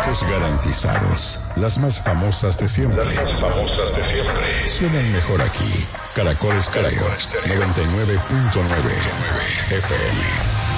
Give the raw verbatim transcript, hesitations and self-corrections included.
éxitos garantizados. Las más famosas de siempre. Las más famosas de siempre. Suenan mejor aquí. Caracol Estéreo noventa y nueve punto nueve F M.